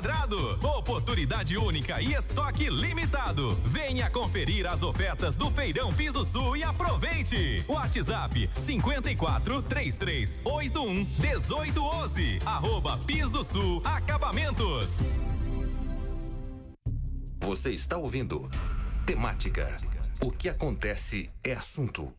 quadrado. Oportunidade única e estoque limitado. Venha conferir as ofertas do Feirão Piso Sul e aproveite. WhatsApp 5433811811. @Piso Sul Acabamentos. Você está ouvindo Temática. O que acontece é assunto.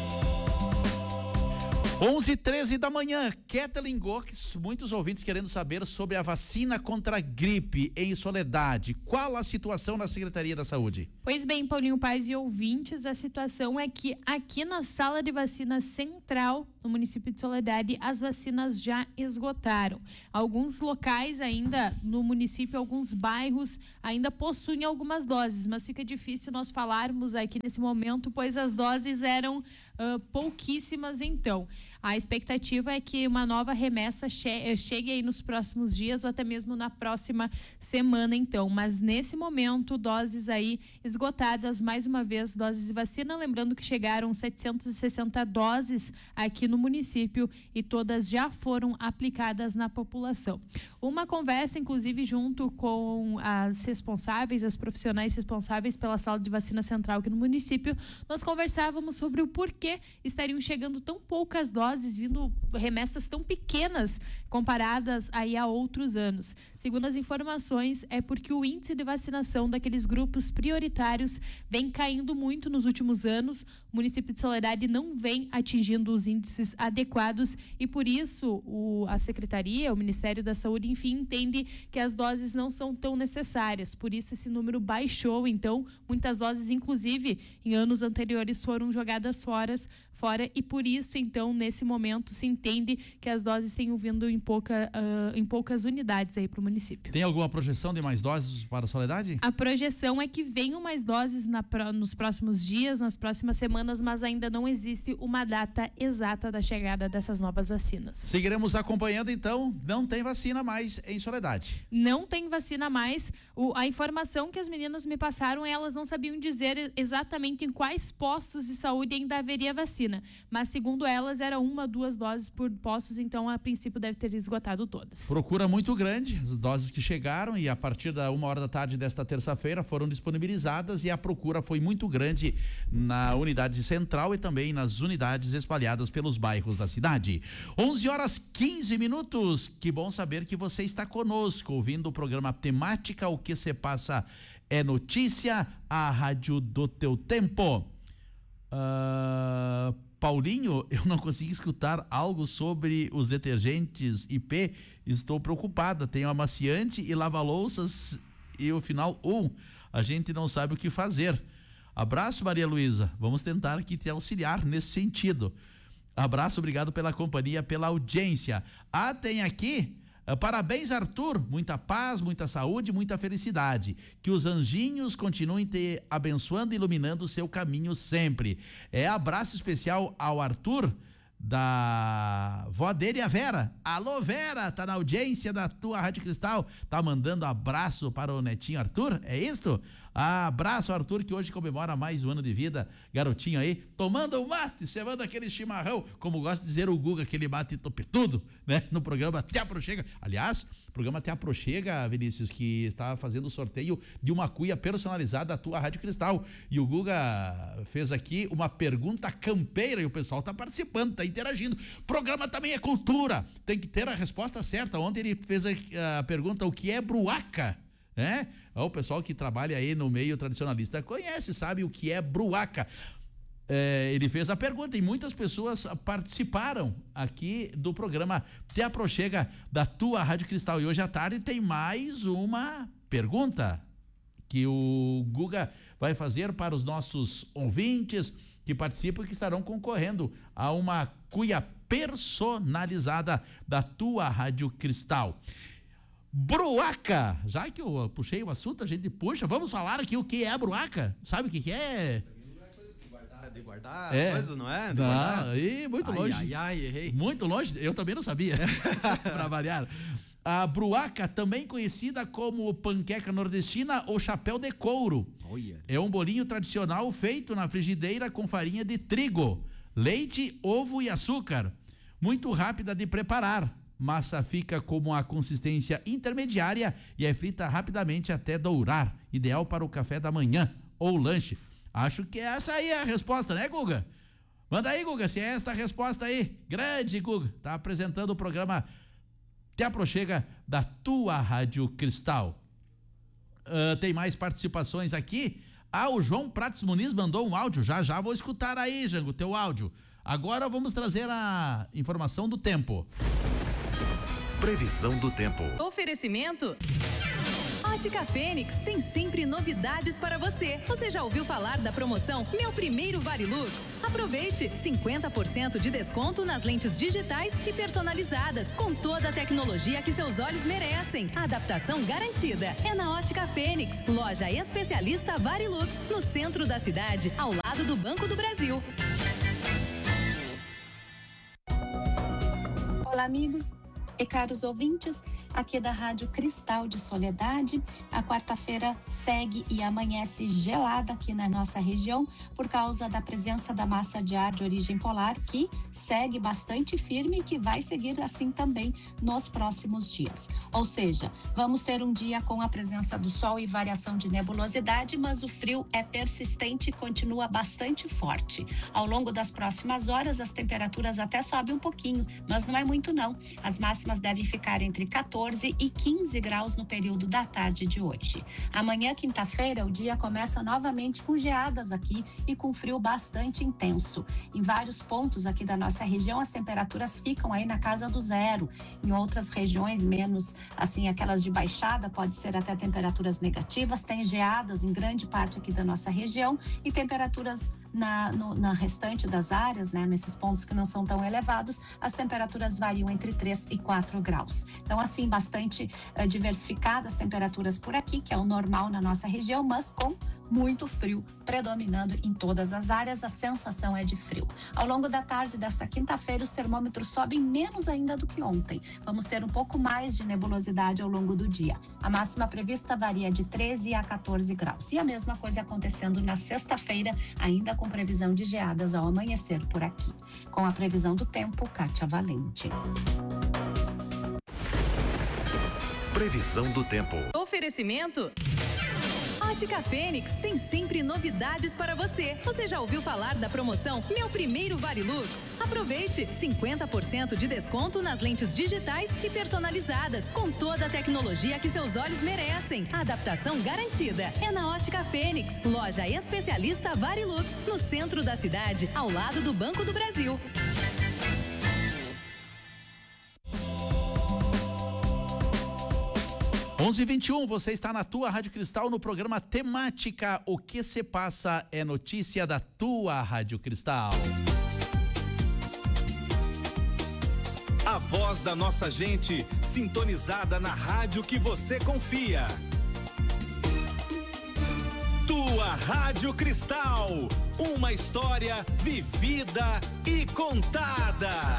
11:13 da manhã, Kathleen Gox, muitos ouvintes querendo saber sobre a vacina contra a gripe em Soledade. Qual a situação na Secretaria da Saúde? Pois bem, Paulinho Paz e ouvintes, a situação é que aqui na sala de vacina central, no município de Soledade, as vacinas já esgotaram. Alguns locais ainda no município, alguns bairros ainda possuem algumas doses, mas fica difícil nós falarmos aqui nesse momento, pois as doses eram pouquíssimas então. A expectativa é que uma nova remessa chegue aí nos próximos dias ou até mesmo na próxima semana então, mas nesse momento doses aí esgotadas, mais uma vez doses de vacina, lembrando que chegaram 760 doses aqui no município e todas já foram aplicadas na população. Uma conversa inclusive junto com as responsáveis, as profissionais responsáveis pela sala de vacina central aqui no município, nós conversávamos sobre o porquê estariam chegando tão poucas doses, vindo remessas tão pequenas comparadas aí a outros anos. Segundo as informações, é porque o índice de vacinação daqueles grupos prioritários vem caindo muito nos últimos anos. O município de Soledade não vem atingindo os índices adequados e por isso a Secretaria, o Ministério da Saúde, enfim, entende que as doses não são tão necessárias. Por isso esse número baixou, então muitas doses, inclusive em anos anteriores, foram jogadas fora e por isso então nesse momento se entende que as doses tenham vindo em poucas unidades aí para o município. Tem alguma projeção de mais doses para a Soledade? A projeção é que venham mais doses nos próximos dias, nas próximas semanas, mas ainda não existe uma data exata da chegada dessas novas vacinas. Seguiremos acompanhando então. Não tem vacina mais em Soledade. Não tem vacina mais. A informação que as meninas me passaram, elas não sabiam dizer exatamente em quais postos de saúde ainda haveria vacina, mas segundo elas era 1-2 doses por postos, então a princípio deve ter esgotado todas. Procura muito grande, as doses que chegaram e a partir da 1h desta terça-feira foram disponibilizadas e a procura foi muito grande na unidade central e também nas unidades espalhadas pelos bairros da cidade. 11h15. Que bom saber que você está conosco ouvindo o programa Temática, o que se passa é notícia, a rádio do teu tempo. Paulinho, eu não consegui escutar algo sobre os detergentes IP, estou preocupada, tem amaciante e lava-louças e o final a gente não sabe o que fazer. Abraço, Maria Luísa, vamos tentar aqui te auxiliar nesse sentido. Abraço, obrigado pela companhia, pela audiência. Tem aqui, parabéns, Arthur, muita paz, muita saúde, muita felicidade, que os anjinhos continuem te abençoando e iluminando o seu caminho sempre. Abraço especial ao Arthur, da vó dele, a Vera. Alô, Vera, tá na audiência da tua Rádio Cristal, tá mandando abraço para o netinho Arthur, é isso? Abraço, Arthur, que hoje comemora mais um ano de vida, garotinho aí, tomando um mate, cevando aquele chimarrão, como gosta de dizer o Guga, aquele mate topetudo, né? No programa Te Aproxega. Aliás, o programa Te Aproxega, Vinícius, que está fazendo o sorteio de uma cuia personalizada da tua Rádio Cristal. E o Guga fez aqui uma pergunta campeira e o pessoal tá participando, tá interagindo. Programa também é cultura, tem que ter a resposta certa. Ontem ele fez a pergunta: o que é bruaca? O pessoal que trabalha aí no meio tradicionalista conhece, sabe o que é bruaca. Ele fez a pergunta e muitas pessoas participaram aqui do programa Te Aproxega da tua Rádio Cristal. E hoje à tarde tem mais uma pergunta que o Guga vai fazer para os nossos ouvintes que participam e que estarão concorrendo a uma cuia personalizada da tua Rádio Cristal. Bruaca, já que eu puxei o assunto, a gente puxa, vamos falar aqui o que é a bruaca. Sabe o que é? De guardar coisas, não é? Muito longe. Errei. Muito longe, eu também não sabia, para variar. A bruaca, também conhecida como panqueca nordestina ou chapéu de couro. É um bolinho tradicional feito na frigideira com farinha de trigo, leite, ovo e açúcar. Muito rápida de preparar. Massa fica com a consistência intermediária e é frita rapidamente até dourar. Ideal para o café da manhã ou lanche. Acho que essa aí é a resposta, né, Guga? Manda aí, Guga, se é esta a resposta aí. Grande, Guga. Tá apresentando o programa Te Aproxega da tua Rádio Cristal. Tem mais participações aqui. O João Prates Muniz mandou um áudio. Já vou escutar aí, Jango, teu áudio. Agora vamos trazer a informação do tempo. Previsão do tempo. Oferecimento Ótica Fênix tem sempre novidades para você. Você já ouviu falar da promoção Meu Primeiro Varilux? Aproveite 50% de desconto nas lentes digitais e personalizadas, com toda a tecnologia que seus olhos merecem. Adaptação garantida. É na Ótica Fênix, loja especialista Varilux, no centro da cidade, ao lado do Banco do Brasil. Olá, amigos e caros ouvintes, aqui da Rádio Cristal de Soledade. A quarta-feira segue e amanhece gelada aqui na nossa região por causa da presença da massa de ar de origem polar, que segue bastante firme e que vai seguir assim também nos próximos dias. Ou seja, vamos ter um dia com a presença do sol e variação de nebulosidade, mas o frio é persistente e continua bastante forte. Ao longo das próximas horas, as temperaturas até sobem um pouquinho, mas não é muito não. As máximas devem ficar entre 14 e 15 graus no período da tarde de hoje. Amanhã, quinta-feira, o dia começa novamente com geadas aqui e com frio bastante intenso. Em vários pontos aqui da nossa região, as temperaturas ficam aí na casa do zero. Em outras regiões, menos assim, aquelas de baixada, pode ser até temperaturas negativas. Tem geadas em grande parte aqui da nossa região e temperaturas na restante das áreas, né, nesses pontos que não são tão elevados, as temperaturas variam entre 3 e 4 graus. Então, assim, bastante diversificadas as temperaturas por aqui, que é o normal na nossa região, mas com muito frio predominando em todas as áreas, a sensação é de frio. Ao longo da tarde desta quinta-feira, os termômetros sobem menos ainda do que ontem. Vamos ter um pouco mais de nebulosidade ao longo do dia. A máxima prevista varia de 13 a 14 graus. E a mesma coisa acontecendo na sexta-feira, ainda com previsão de geadas ao amanhecer por aqui. Com a previsão do tempo, Kátia Valente. Previsão do tempo. Oferecimento Ótica Fênix tem sempre novidades para você. Você já ouviu falar da promoção Meu Primeiro Varilux? Aproveite 50% de desconto nas lentes digitais e personalizadas, com toda a tecnologia que seus olhos merecem. Adaptação garantida. É na Ótica Fênix, loja especialista Varilux, no centro da cidade, ao lado do Banco do Brasil. 11h21, você está na tua Rádio Cristal no programa Temática. O que se passa é notícia da tua Rádio Cristal. A voz da nossa gente, sintonizada na rádio que você confia. Tua Rádio Cristal, uma história vivida e contada.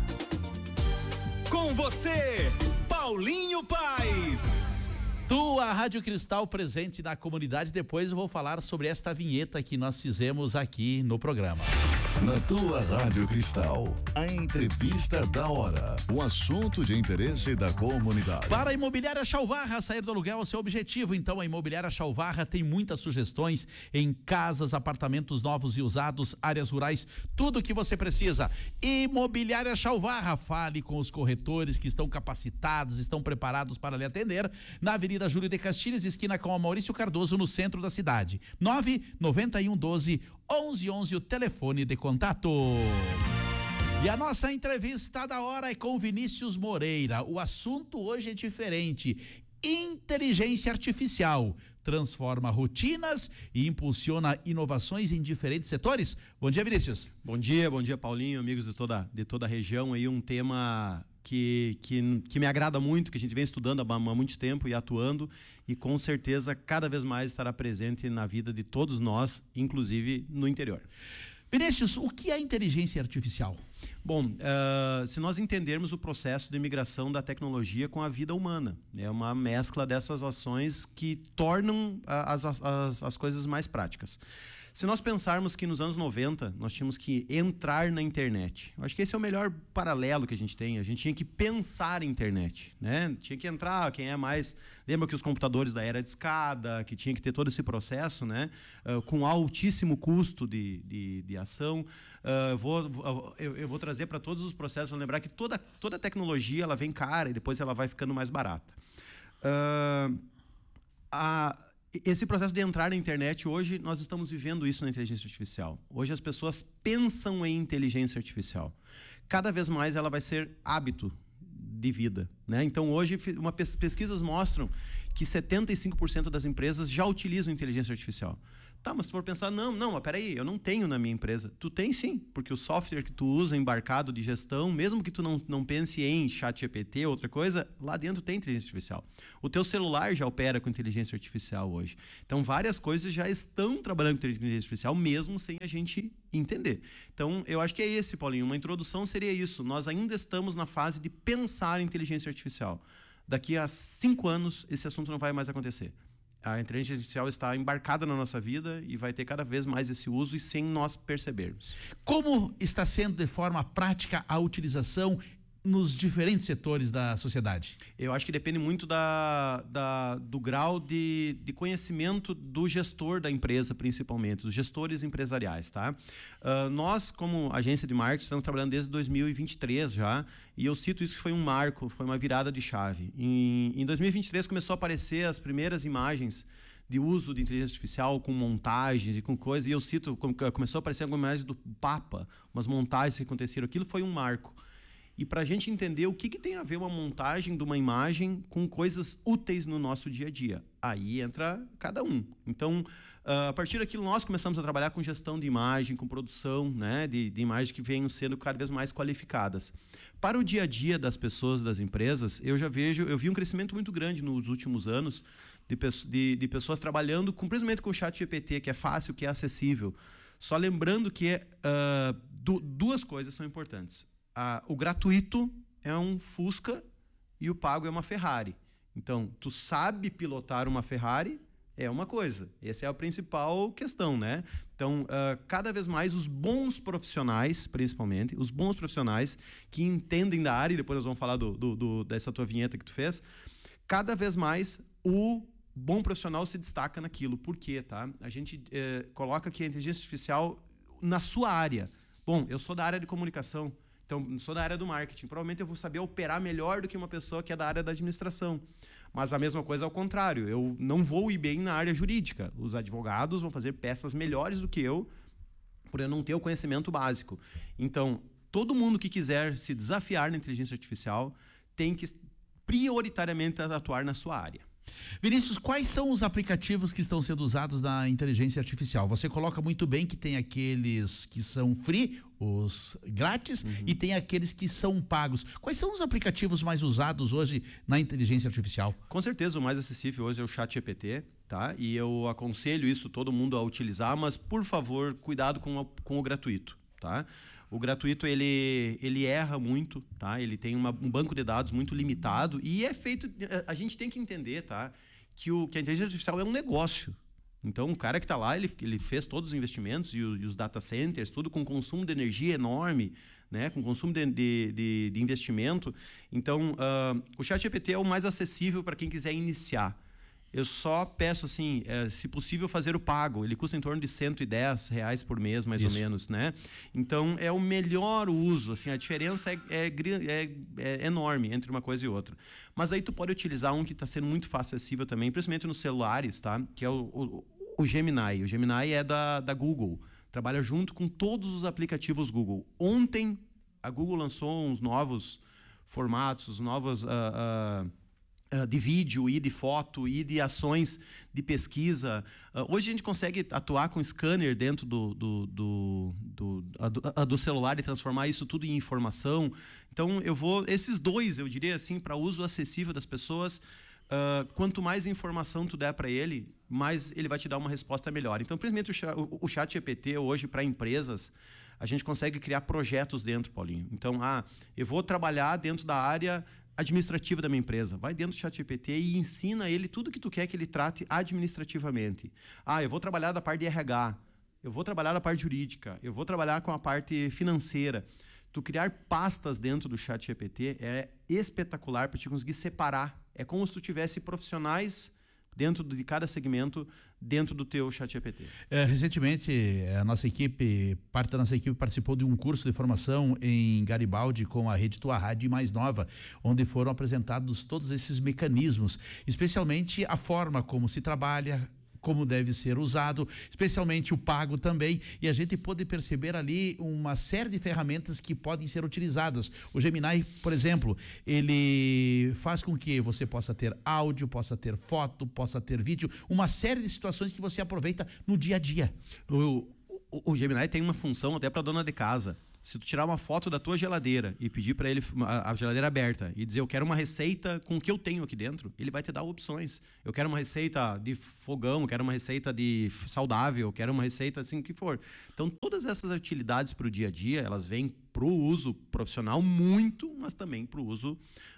Com você, Paulinho Paes. Tua Rádio Cristal presente na comunidade. Depois eu vou falar sobre esta vinheta que nós fizemos aqui no programa. Na tua Rádio Cristal, a entrevista da hora, o assunto de interesse da comunidade. Para a Imobiliária Chalvarra, sair do aluguel é o seu objetivo. Então a Imobiliária Chalvarra tem muitas sugestões em casas, apartamentos novos e usados, áreas rurais, tudo o que você precisa. Imobiliária Chalvarra, fale com os corretores que estão capacitados, estão preparados para lhe atender na Avenida Júlio de Castilhos, esquina com a Maurício Cardoso, no centro da cidade. 99112-1111, o telefone de contato. E a nossa entrevista da hora é com Vinícius Moreira. O assunto hoje é diferente. Inteligência artificial transforma rotinas e impulsiona inovações em diferentes setores. Bom dia, Vinícius. Bom dia, Paulinho, amigos de toda a região. Aí um tema que me agrada muito, que a gente vem estudando há muito tempo e atuando, e com certeza cada vez mais estará presente na vida de todos nós, inclusive no interior. Vinícius, o que é inteligência artificial? Bom, se nós entendermos o processo de migração da tecnologia com a vida humana, é uma mescla dessas ações que tornam as coisas mais práticas. Se nós pensarmos que nos anos 90 nós tínhamos que entrar na internet, eu acho que esse é o melhor paralelo que a gente tem. A gente tinha que pensar a internet, né? Tinha que entrar, quem é mais... Lembra que os computadores da era de escada, que tinha que ter todo esse processo, né? Com altíssimo custo de ação. Eu vou trazer para todos os processos, vou lembrar que toda tecnologia ela vem cara e depois ela vai ficando mais barata. Esse processo de entrar na internet, hoje nós estamos vivendo isso na inteligência artificial. Hoje as pessoas pensam em inteligência artificial. Cada vez mais ela vai ser hábito de vida, né? Então, hoje, pesquisas mostram que 75% das empresas já utilizam inteligência artificial. Tá, mas se for pensar, não, mas peraí, eu não tenho na minha empresa. Tu tem sim, porque o software que tu usa embarcado de gestão, mesmo que tu não pense em ChatGPT ou outra coisa, lá dentro tem inteligência artificial. O teu celular já opera com inteligência artificial hoje. Então, várias coisas já estão trabalhando com inteligência artificial, mesmo sem a gente entender. Então, eu acho que é esse, Paulinho. Uma introdução seria isso. Nós ainda estamos na fase de pensar em inteligência artificial. Daqui a 5 anos, esse assunto não vai mais acontecer. A inteligência artificial está embarcada na nossa vida e vai ter cada vez mais esse uso e sem nós percebermos. Como está sendo de forma prática a utilização nos diferentes setores da sociedade? Eu acho que depende muito do grau de conhecimento do gestor da empresa, principalmente, dos gestores empresariais, tá? Nós, como agência de marketing, estamos trabalhando desde 2023 já, e eu cito isso que foi um marco, foi uma virada de chave. Em 2023 começou a aparecer as primeiras imagens de uso de inteligência artificial com montagens e com coisas, e eu cito, começou a aparecer algumas imagens do Papa, umas montagens que aconteceram, aquilo foi um marco. E para a gente entender o que tem a ver uma montagem de uma imagem com coisas úteis no nosso dia a dia. Aí entra cada um. Então, a partir daquilo, nós começamos a trabalhar com gestão de imagem, com produção, né, de imagens que venham sendo cada vez mais qualificadas. Para o dia a dia das pessoas, das empresas, eu vi um crescimento muito grande nos últimos anos de pessoas trabalhando principalmente com o ChatGPT, que é fácil, que é acessível. Só lembrando que duas coisas são importantes. O gratuito é um Fusca e o pago é uma Ferrari. Então, tu sabe pilotar uma Ferrari, é uma coisa. Essa é a principal questão, né? Então, cada vez mais os bons profissionais, principalmente, os bons profissionais que entendem da área, e depois nós vamos falar dessa tua vinheta que tu fez, cada vez mais o bom profissional se destaca naquilo. Por quê, tá? A gente coloca aqui a inteligência artificial na sua área. Bom, eu sou da área de comunicação, então, sou da área do marketing. Provavelmente eu vou saber operar melhor do que uma pessoa que é da área da administração. Mas a mesma coisa ao contrário. Eu não vou ir bem na área jurídica. Os advogados vão fazer peças melhores do que eu, por eu não ter o conhecimento básico. Então, todo mundo que quiser se desafiar na inteligência artificial tem que prioritariamente atuar na sua área. Vinícius, quais são os aplicativos que estão sendo usados na inteligência artificial? Você coloca muito bem que tem aqueles que são free, os grátis, e tem aqueles que são pagos. Quais são os aplicativos mais usados hoje na inteligência artificial? Com certeza o mais acessível hoje é o ChatGPT, tá? E eu aconselho isso todo mundo a utilizar, mas por favor, cuidado com o gratuito, tá? O gratuito, ele erra muito, tá? Ele tem um banco de dados muito limitado e é feito... A gente tem que entender, tá? Que a inteligência artificial é um negócio. Então, o cara que está lá, ele fez todos os investimentos e os data centers, tudo com consumo de energia enorme, né? Com consumo de investimento. Então, o ChatGPT é o mais acessível para quem quiser iniciar. Eu só peço, assim, se possível, fazer o pago. Ele custa em torno de R$110 por mês, mais ou menos, né? Então, é o melhor uso. Assim, a diferença é enorme entre uma coisa e outra. Mas aí tu pode utilizar um que está sendo muito fácil acessível também, principalmente nos celulares, tá? Que é o Gemini. O Gemini é da Google. Trabalha junto com todos os aplicativos Google. Ontem, a Google lançou uns novos formatos, novos... de vídeo e de foto e de ações de pesquisa. Hoje a gente consegue atuar com scanner dentro do celular e transformar isso tudo em informação. Então, esses dois, eu diria assim, para uso acessível das pessoas, quanto mais informação tu der para ele, mais ele vai te dar uma resposta melhor. Então, principalmente o ChatGPT hoje para empresas, a gente consegue criar projetos dentro, Paulinho. Então, eu vou trabalhar dentro da área administrativa da minha empresa. Vai dentro do ChatGPT e ensina ele tudo que tu quer que ele trate administrativamente. Eu vou trabalhar da parte de RH. eu vou trabalhar na parte jurídica, eu vou trabalhar com a parte financeira. Tu criar pastas dentro do ChatGPT é espetacular para te conseguir separar. É como se tu tivesse profissionais dentro de cada segmento dentro do teu ChatGPT. Recentemente, parte da nossa equipe participou de um curso de formação em Garibaldi com a Rede Tua Rádio Mais Nova, onde foram apresentados todos esses mecanismos, especialmente a forma como se trabalha, como deve ser usado, especialmente o pago também, e a gente pôde perceber ali uma série de ferramentas que podem ser utilizadas. O Gemini, por exemplo, ele faz com que você possa ter áudio, possa ter possa ter vídeo, uma série de situações que você aproveita no dia a dia. O Gemini tem uma função até para dona de casa. Se tu tirar uma foto da tua geladeira e pedir para ele a geladeira aberta e dizer eu quero uma receita com o que eu tenho aqui dentro, ele vai te dar opções. Eu quero uma receita de fogão, eu quero uma receita de saudável, eu quero uma receita assim que for. Então todas essas utilidades para o dia a dia, elas vêm para o uso profissional muito, mas também para o uso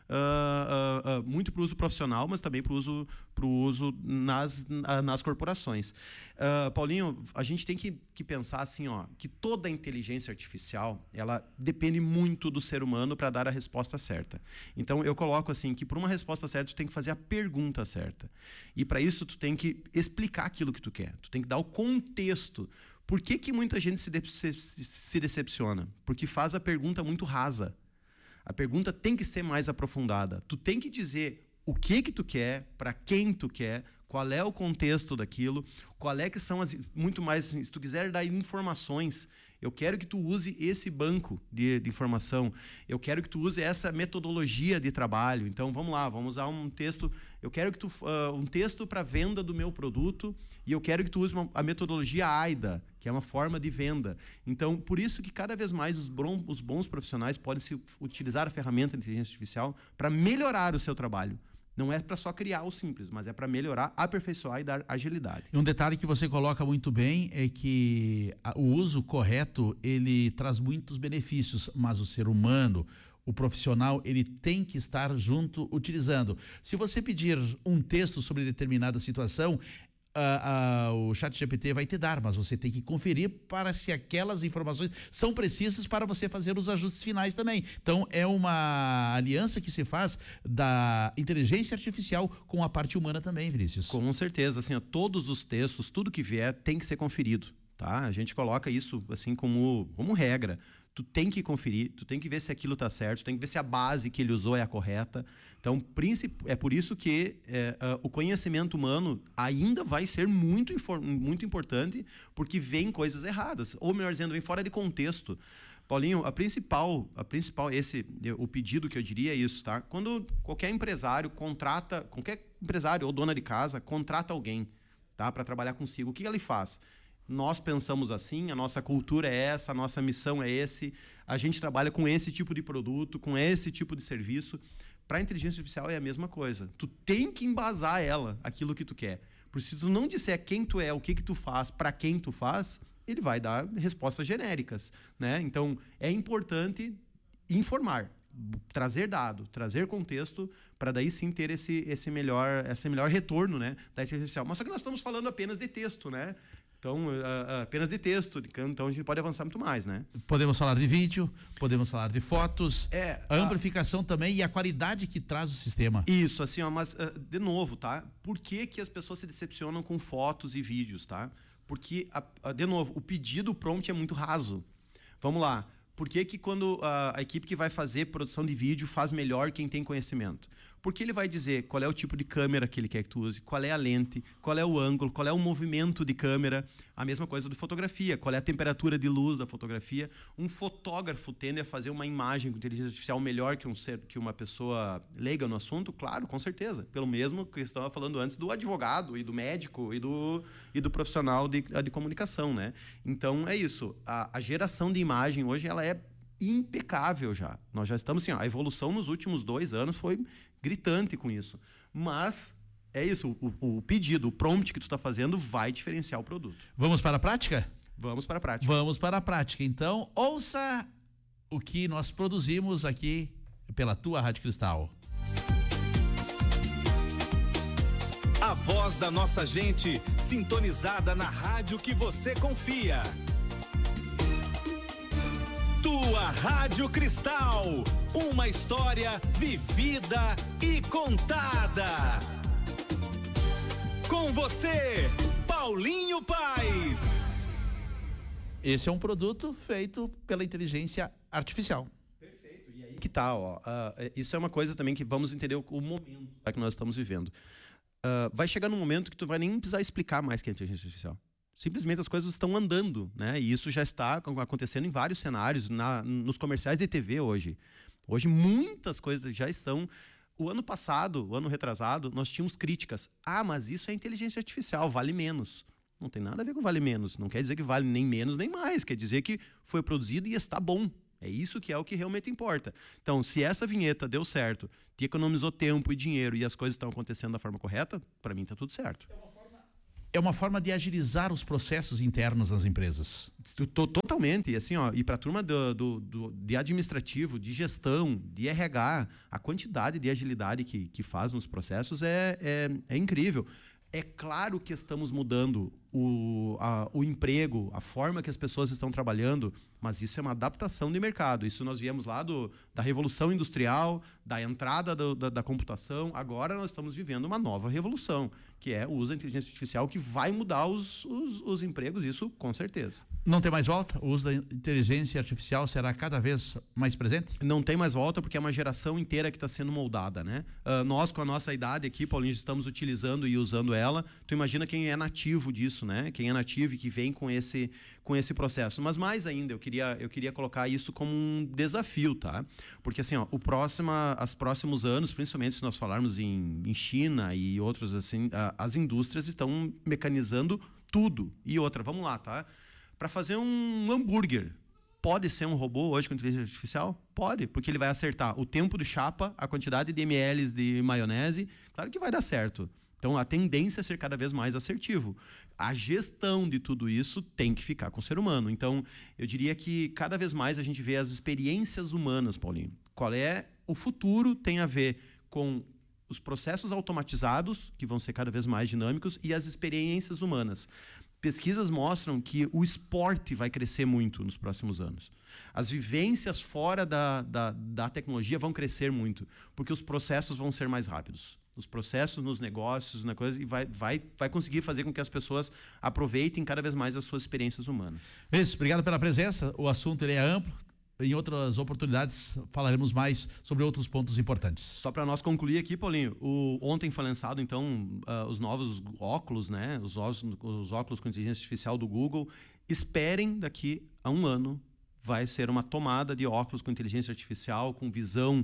muito para o uso profissional, mas também para o uso nas corporações. Paulinho, a gente tem que pensar assim, que toda a inteligência artificial ela depende muito do ser humano para dar a resposta certa. Então eu coloco assim que para uma resposta certa tu tem que fazer a pergunta certa, e para isso tu tem que explicar aquilo que tu quer, tu tem que dar o contexto. Por que muita gente se decepciona? Porque faz a pergunta muito rasa. A pergunta tem que ser mais aprofundada. Tu tem que dizer o que tu quer, para quem tu quer, qual é o contexto daquilo, qual é que são muito mais, se tu quiser dar informações, eu quero que tu use esse banco de informação, eu quero que tu use essa metodologia de trabalho. Então vamos lá, vamos usar um texto, eu quero que tu um texto para venda do meu produto, e eu quero que tu use a metodologia AIDA, que é uma forma de venda. Então, por isso que cada vez mais os bons profissionais podem utilizar a ferramenta de inteligência artificial para melhorar o seu trabalho. Não é para só criar o simples, mas é para melhorar, aperfeiçoar e dar agilidade. E um detalhe que você coloca muito bem é que o uso correto, ele traz muitos benefícios, mas o ser humano, o profissional, ele tem que estar junto utilizando. Se você pedir um texto sobre determinada situação, o ChatGPT vai te dar, mas você tem que conferir para se aquelas informações são precisas para você fazer os ajustes finais também. Então é uma aliança que se faz da inteligência artificial com a parte humana também, Vinícius. Com certeza, assim, todos os textos, tudo que vier tem que ser conferido, tá? A gente coloca isso assim como regra. Tu tem que conferir, tu tem que ver se aquilo está certo, tu tem que ver se a base que ele usou é a correta. Então, é por isso que o conhecimento humano ainda vai ser muito importante, porque vem coisas erradas, ou melhor dizendo, vem fora de contexto. Paulinho, o pedido que eu diria é isso, tá? Quando qualquer empresário ou dona de casa contrata alguém, tá, para trabalhar consigo, o que ele faz? Nós pensamos assim, a nossa cultura é essa, a nossa missão é esse, a gente trabalha com esse tipo de produto, com esse tipo de serviço. Para a inteligência artificial é a mesma coisa. Tu tem que embasar ela, aquilo que tu quer. Porque se tu não disser quem tu é, o que tu faz, para quem tu faz, ele vai dar respostas genéricas, né? Então, é importante informar, trazer dado, trazer contexto, para daí sim ter esse melhor retorno, né, da inteligência artificial. Mas só que nós estamos falando apenas de texto, né? Então, apenas de texto, então a gente pode avançar muito mais, né? Podemos falar de vídeo, podemos falar de fotos, a amplificação também e a qualidade que traz o sistema. Isso, assim, mas de novo, tá? Por que as pessoas se decepcionam com fotos e vídeos, tá? Porque, de novo, o pedido, o prompt é muito raso. Vamos lá. Por que quando a equipe que vai fazer produção de vídeo faz melhor quem tem conhecimento? Porque ele vai dizer qual é o tipo de câmera que ele quer que tu use, qual é a lente, qual é o ângulo, qual é o movimento de câmera. A mesma coisa de fotografia, qual é a temperatura de luz da fotografia. Um fotógrafo tende a fazer uma imagem com inteligência artificial melhor que uma pessoa leiga no assunto? Claro, com certeza. Pelo mesmo que eu estava falando antes do advogado e do médico e do profissional de comunicação, né? Então, é isso. A geração de imagem hoje ela é impecável já. Nós já estamos assim, a evolução nos últimos 2 anos foi gritante com isso. Mas é isso, o pedido, o prompt que tu está fazendo vai diferenciar o produto. Vamos para a prática? Vamos para a prática. Vamos para a prática. Então, ouça o que nós produzimos aqui pela tua Rádio Cristal. A voz da nossa gente, sintonizada na rádio que você confia. Tua Rádio Cristal, uma história vivida e contada. Com você, Paulinho Paes. Esse é um produto feito pela inteligência artificial. Perfeito. E aí que tá, ó. Isso é uma coisa também que vamos entender o momento que nós estamos vivendo. Vai chegar num momento que tu vai nem precisar explicar mais que é inteligência artificial. Simplesmente as coisas estão andando, né? E isso já está acontecendo em vários cenários, nos comerciais de TV hoje. Hoje muitas coisas já estão. O ano passado, o ano retrasado, nós tínhamos críticas. Mas isso é inteligência artificial, vale menos. Não tem nada a ver com vale menos. Não quer dizer que vale nem menos nem mais. Quer dizer que foi produzido e está bom. É isso que é o que realmente importa. Então, se essa vinheta deu certo, te economizou tempo e dinheiro e as coisas estão acontecendo da forma correta, para mim está tudo certo. É uma forma de agilizar os processos internos das empresas. Totalmente. E assim, ó, e para a turma de administrativo, de gestão, de RH, a quantidade de agilidade que faz nos processos é incrível. É claro que estamos mudando o emprego, a forma que as pessoas estão trabalhando, mas isso é uma adaptação de mercado. Isso nós viemos lá da Revolução Industrial, da entrada da computação. Agora nós estamos vivendo uma nova revolução, que é o uso da inteligência artificial, que vai mudar os empregos, isso com certeza. Não tem mais volta? O uso da inteligência artificial será cada vez mais presente? Não tem mais volta, porque é uma geração inteira que está sendo moldada, né? Nós, com a nossa idade aqui, Paulinho, estamos utilizando e usando ela. Tu imagina quem é nativo disso, né? Quem é nativo e que vem com esse processo. Mas mais ainda, eu queria colocar isso como um desafio, tá? Porque assim, ó, os próximos anos, principalmente se nós falarmos em China e outros assim, as indústrias estão mecanizando tudo. E outra, vamos lá, tá? Para fazer um hambúrguer, pode ser um robô hoje com inteligência artificial? Pode, porque ele vai acertar o tempo de chapa, a quantidade de ml de maionese, claro que vai dar certo. Então, a tendência é ser cada vez mais assertivo. A gestão de tudo isso tem que ficar com o ser humano. Então, eu diria que cada vez mais a gente vê as experiências humanas, Paulinho. Qual é o futuro? Tem a ver com os processos automatizados, que vão ser cada vez mais dinâmicos, e as experiências humanas. Pesquisas mostram que o esporte vai crescer muito nos próximos anos. As vivências fora da tecnologia vão crescer muito, porque os processos vão ser mais rápidos. Os processos nos negócios, na coisa, e vai conseguir fazer com que as pessoas aproveitem cada vez mais as suas experiências humanas. Isso, obrigado pela presença. O assunto ele é amplo. Em outras oportunidades falaremos mais sobre outros pontos importantes. Só para nós concluir aqui, Paulinho, ontem foi lançado então os novos óculos, né? Os óculos com inteligência artificial do Google. Esperem daqui a um ano. Vai ser uma tomada de óculos com inteligência artificial, com visão,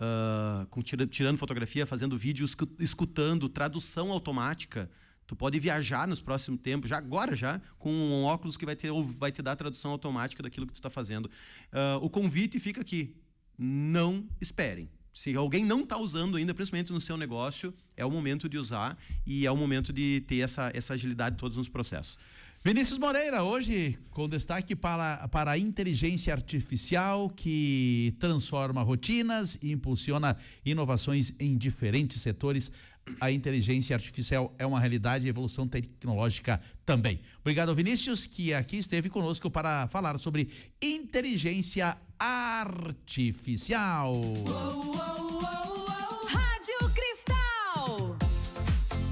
tirando fotografia, fazendo vídeo, escutando, tradução automática. Tu pode viajar nos próximos tempos, agora com um óculos que vai te dar a tradução automática daquilo que tu está fazendo. O convite fica aqui. Não esperem. Se alguém não está usando ainda, principalmente no seu negócio, é o momento de usar e é o momento de ter essa agilidade todos nos processos. Vinícius Moreira, hoje com destaque para a inteligência artificial que transforma rotinas e impulsiona inovações em diferentes setores. A inteligência artificial é uma realidade e evolução tecnológica também. Obrigado, Vinícius, que aqui esteve conosco para falar sobre inteligência artificial.